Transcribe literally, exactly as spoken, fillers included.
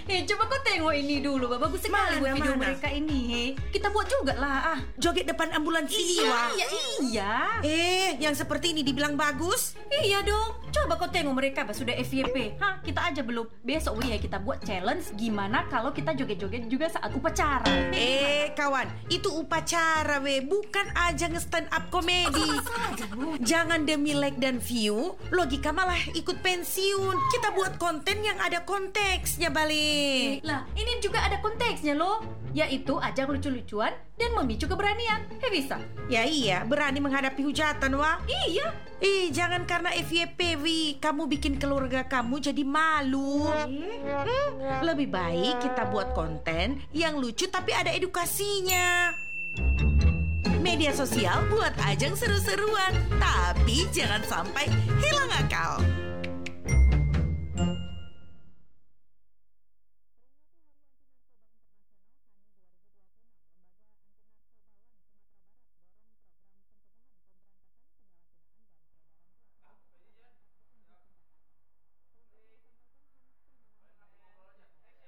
Eh, coba kau tengok ini dulu, bagus sekali buat Mana, video mana? mereka ini. He. Kita buat juga lah. Ah. Joget depan ambulansi. Iya, iya, iya. Eh, yang seperti ini dibilang bagus? Iya dong. Coba kau tengok mereka bah, sudah F Y P. Hah, kita aja belum. Besok ya kita buat challenge gimana kalau kita joget-joget juga saat upacara. Eh, kawan, itu upacara we, bukan aja nge-stand up komedi. Jangan demi like dan view, logika malah ikut pensiun. Kita buat konten yang ada konteksnya, balik. Lah, ini juga ada konteksnya loh, yaitu ajang lucu-lucuan dan memicu keberanian. Hei, bisa? Ya iya, berani menghadapi hujatan, wah. Iya. Eh, jangan karena F Y P, Wi, kamu bikin keluarga kamu jadi malu. Hmm, lebih baik kita buat konten yang lucu tapi ada edukasinya. Media sosial buat ajang seru-seruan, tapi jangan sampai hilang akal.